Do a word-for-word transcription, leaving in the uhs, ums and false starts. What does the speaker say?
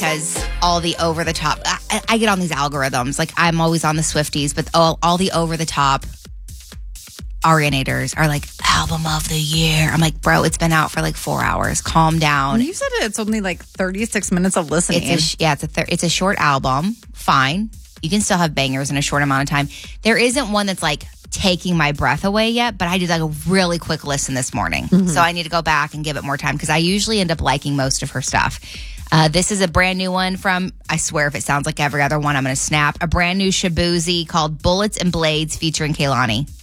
because all the over the top, I, I get on these algorithms. Like I'm always on the Swifties, but all, all the over the top Arianators are like album of the year. I'm like, bro, it's been out for like four hours. Calm down. You said it's only like thirty-six minutes of listening. It's a, yeah, it's a thir- it's a short album. Fine, you can still have bangers in a short amount of time. There isn't one that's like taking my breath away yet, but I did like a really quick listen this morning, mm-hmm. so I need to go back and give it more time because I usually end up liking most of her stuff. Uh, this is a brand new one from, I swear if it sounds like every other one, I'm going to snap. A brand new Shabuzi called Bullets and Blades featuring Kehlani.